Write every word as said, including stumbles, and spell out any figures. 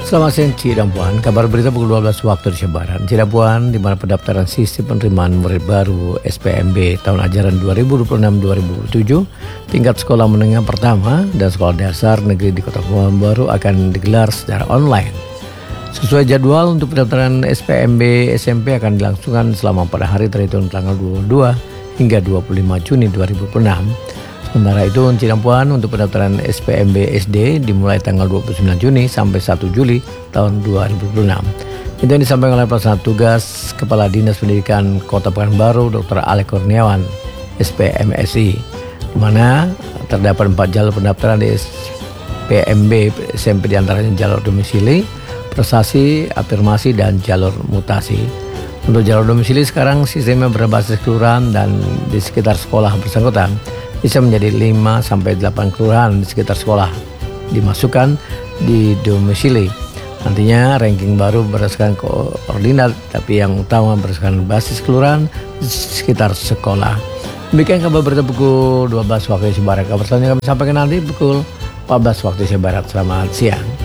Selamat siang Cirebon, kabar berita pukul dua belas waktu Indonesia Barat. Cirebon, di mana pendaftaran sistem penerimaan murid baru S P M B tahun ajaran dua ribu dua puluh enam dua ribu dua puluh tujuh tingkat sekolah menengah pertama dan sekolah dasar negeri di Kota Pekanbaru akan digelar secara online. Sesuai jadwal untuk pendaftaran S P M B S M P akan dilangsungkan selama pada hari terhitung tanggal dua puluh dua hingga dua puluh lima Juni dua ribu dua puluh enam. Sementara itu Cirebon untuk pendaftaran S P M B S D dimulai tanggal dua puluh sembilan Juni sampai satu Juli tahun dua ribu dua puluh enam. Itu yang disampaikan oleh Pelaksana Tugas Kepala Dinas Pendidikan Kota Pekanbaru Doktor Alek Kurniawan S P M S I, di mana terdapat empat jalur pendaftaran di S P M B S M P, diantaranya jalur domisili, prestasi, afirmasi, dan jalur mutasi. Untuk jalur domisili sekarang sistemnya berbasis kelurahan dan di sekitar sekolah bersangkutan bisa menjadi lima sampai delapan kelurahan di sekitar sekolah dimasukkan di domisili. Nantinya ranking baru berdasarkan koordinat, tapi yang utama berdasarkan basis kelurahan di sekitar sekolah. Demikian kabar berita pukul dua belas waktu Indonesia Barat. Kabar selanjutnya kami sampaikan nanti pukul empat belas waktu Indonesia Barat. Selamat siang.